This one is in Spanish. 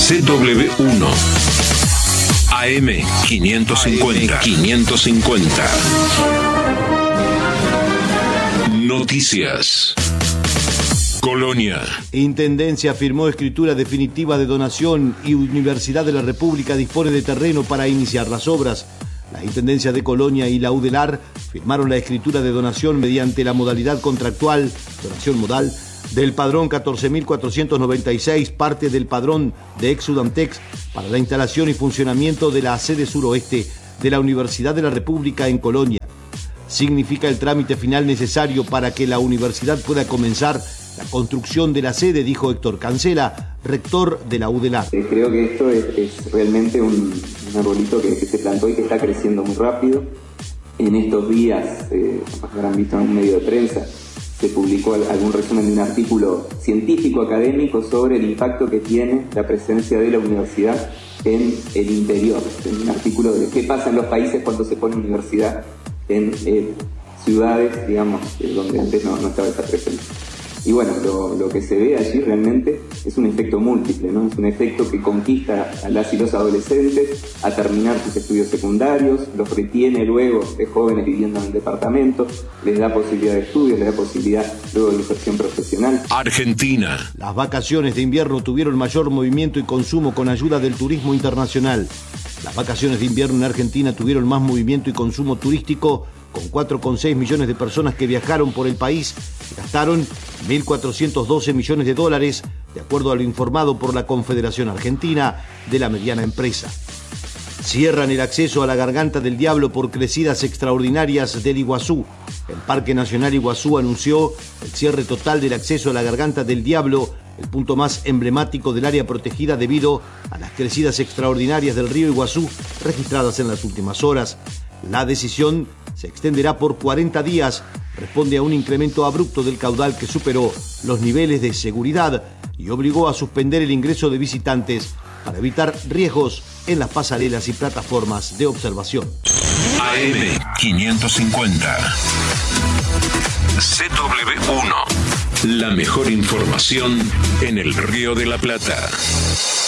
CW1 AM 550. Noticias. Colonia. Intendencia firmó escritura definitiva de donación y Universidad de la República dispone de terreno para iniciar las obras. La Intendencia de Colonia y la UDELAR firmaron la escritura de donación mediante la modalidad contractual, donación modal, del padrón 14.496, parte del padrón de Exudamtex, para la instalación y funcionamiento de la sede suroeste de la Universidad de la República en Colonia. Significa el trámite final necesario para que la universidad pueda comenzar la construcción de la sede, dijo Héctor Cancela, rector de la UDELAR. Creo que esto es realmente un arbolito que se plantó y que está creciendo muy rápido. En estos días, habrán visto en un medio de prensa, se publicó algún resumen de un artículo científico académico sobre el impacto que tiene la presencia de la universidad en el interior. Un artículo de qué pasa en los países cuando se pone universidad en ciudades, digamos, donde antes no estaba esa presencia. Y bueno, lo que se ve allí realmente es un efecto múltiple, ¿no? Es un efecto que conquista a las y los adolescentes a terminar sus estudios secundarios, los retiene luego de jóvenes viviendo en el departamento, les da posibilidad de estudios, les da posibilidad luego de inserción profesional. Argentina. Las vacaciones de invierno tuvieron mayor movimiento y consumo con ayuda del turismo internacional. Las vacaciones de invierno en Argentina tuvieron más movimiento y consumo turístico, con 4,6 millones de personas que viajaron por el país y gastaron 1.412 millones de dólares, de acuerdo a lo informado por la Confederación Argentina de la Mediana Empresa. Cierran el acceso a la Garganta del Diablo por crecidas extraordinarias del Iguazú. El Parque Nacional Iguazú anunció el cierre total del acceso a la Garganta del Diablo, el punto más emblemático del área protegida debido a las crecidas extraordinarias del río Iguazú registradas en las últimas horas. La decisión se extenderá por 40 días, responde a un incremento abrupto del caudal que superó los niveles de seguridad y obligó a suspender el ingreso de visitantes para evitar riesgos en las pasarelas y plataformas de observación. AM 550. CW1. La mejor información en el Río de la Plata.